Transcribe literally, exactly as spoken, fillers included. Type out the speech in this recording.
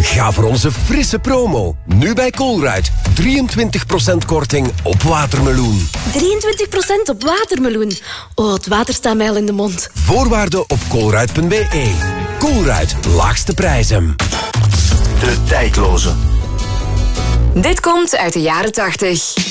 Ga voor onze frisse promo. Nu bij Colruyt. drieëntwintig procent korting op watermeloen. drieëntwintig procent op watermeloen. Oh, het water staat mij al in de mond. Voorwaarden op colruyt punt b e. Colruyt, laagste prijzen. De tijdloze. Dit komt uit de jaren tachtig.